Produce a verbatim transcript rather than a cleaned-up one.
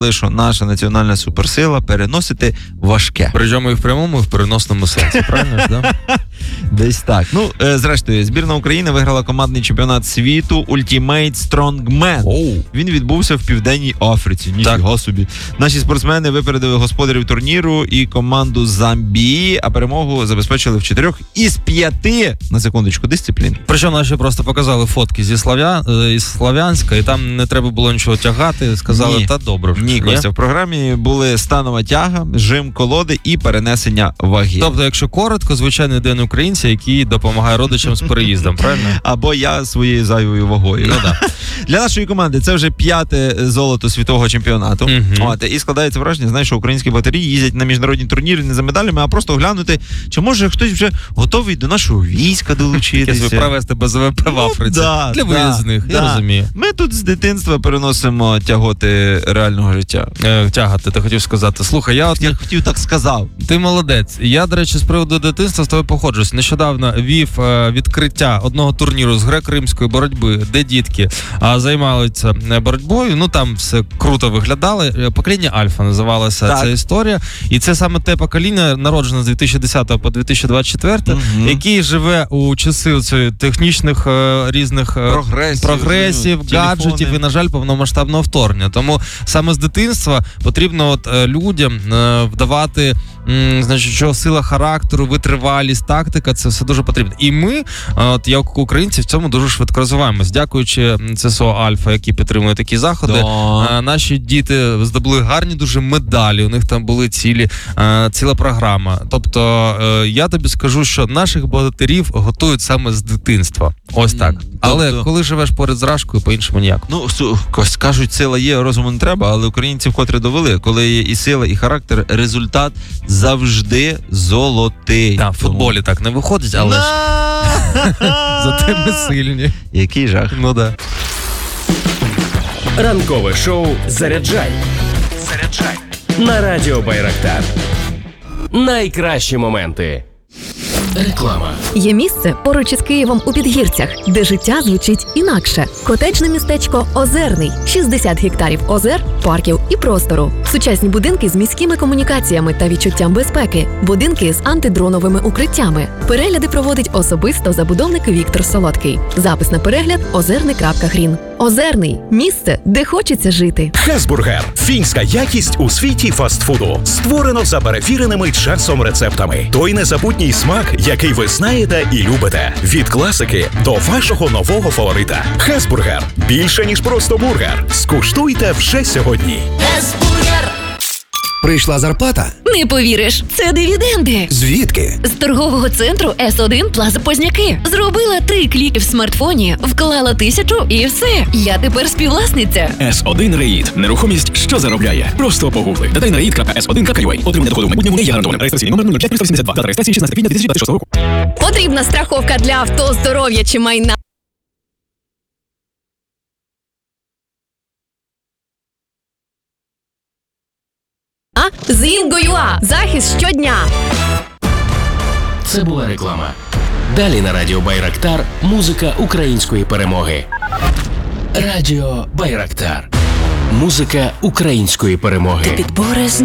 що наша національна суперсила переносити важке. Причому і в прямому, і в переносному сенсі, правильно ж, да? Десь так. Ну, е, зрештою, збірна України виграла командний чемпіонат світу Ultimate Strongman. Оу. Він відбувся в Південній Африці. Ніфіга собі. Наші спортсмени випередили господарів турніру і команду Замбії, а перемогу забезпечили в чотирьох із п'яти, на секундочку, дисциплін. Причому наші просто показали фотки зі Слав'я... із Слав'янська, і там не треба було нічого тягати, сказали, Ні. та добре. Ні, Костя, в програмі були станова тяга, жим колоди і перенесення ваги. Тобто, якщо коротко, звичайний день українця, який допомагає родичам з переїздом, правильно? Або я своєю зайвою вагою. Ну, да. Для нашої команди це вже п'яте золото світового чемпіонату. Мгм. От, і складається враження, знаєш, що українські батареї їздять на міжнародні турніри не за медалями, а просто глянути, чи може хтось вже готовий до нашого війська долучитися. Якесь провести без ВВП в Африці. Ну, да, Для да, виїзних, да. я розумію. Ми тут з дитинства переносимо тяготи реального життя. Е, тягати, ти хотів сказати. Слухай, я от Я хотів так сказав. Ти молодець. Я, до речі, з приводу дитинства з тобою походжусь. Нещодавно вів е, відкриття одного турніру з греко-римської боротьби, де дітки е, займалися боротьбою. Ну там все круто виглядало. Е, Покоління Альфа називалася Так. ця історія. І це саме те покоління, народжене з дві тисячі десятого по дві тисячі двадцять четвертий, Мгм. який живе у часи цієї технічних е, різних е, Прогресів, прогресів, ну, гаджетів телефони. і, на жаль, повномасштабного вторгнення. Тому саме з дитинства потрібно от, е, людям е, вдавати, м, значить, що сила характеру, витривалість, тактика, це все дуже потрібно. І ми, е, от як українці, в цьому дуже швидко розвиваємось. Дякуючи ЦСО Альфа, які підтримують такі заходи. Да. Е, Наші діти здобули гарні дуже медалі. У них там були цілі, е, ціла програма. Тобто, е, я тобі скажу, що наших богатирів готують саме з дитинства. Ось так. М, Але тобто- коли живеш поряд з Рашкою, по-іншому ніяк. Ну, су- Кость, кажуть, сила є, розуму не треба, але українці вкотре довели, коли є і сила, і характер, результат завжди золотий. Так, в футболі так не виходить, але ж зате ми сильні. Який жах. Ну да. Ранкове шоу «Заряджай». Заряджай. На радіо Байрактар. Найкращі моменти. Реклама. Є місце поруч із Києвом у Підгірцях, де життя звучить інакше. Котеджне містечко Озерний. шістдесят гектарів озер, парків і простору. Сучасні будинки з міськими комунікаціями та відчуттям безпеки. Будинки з антидроновими укриттями. Перегляди проводить особисто забудовник Віктор Солодкий. Запис на перегляд озерний крапка грін. Озерний – місце, де хочеться жити. Хесбургер – фінська якість у світі фастфуду. Створено за перевіреними часом рецептами. Той незабутній смак, який ви знаєте і любите. Від класики до вашого нового фаворита. Хесбургер – більше, ніж просто бургер. Скуштуйте вже сьогодні. Прийшла зарплата? Не повіриш, це дивіденди. Звідки? З торгового центру Ес один Плаза Позняки. Зробила три кліки в смартфоні, вклала тисячу і все. Я тепер співвласниця. ес один Реїд. Нерухомість, що заробляє. Просто погугли. Додай на реїд крапка ес один крапка ю а. Отримання доходу в майбутньому не є гарантованим. Реєстраційний номер нуль п'ять триста вісімдесят два. Дата реєстрації шістнадцяте квітня дві тисячі двадцять шостого року. Потрібна страховка для авто, здоров'я чи майна. А? З Інго.ua. Захист щодня. Це була реклама. Далі на радіо Байрактар музика української перемоги. Радіо Байрактар. Музика української перемоги. Підбори